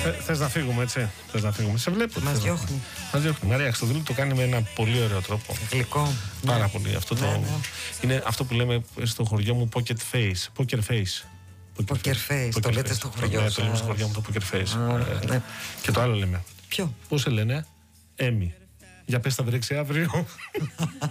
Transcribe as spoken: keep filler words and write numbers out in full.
Θες να φύγουμε, έτσι. Θες να φύγουμε. Σε βλέπω. Μας διώχνει. Μας διώχνει. Μαρία Χριστοδούλου το κάνει με ένα πολύ ωραίο τρόπο. Γλυκό. Πάρα ναι. πολύ. Αυτό ναι, το... ναι. Είναι αυτό που λέμε στο χωριό μου pocket face. Poker face. Poker face. Το λέτε στο χωριό. Ναι, το λέμε στο χωριό μου το poker face. Α, ναι. Και το άλλο λέμε. Ποιο? Πώς σε λένε? Έμι. Για πες τα βρέξει αύριο.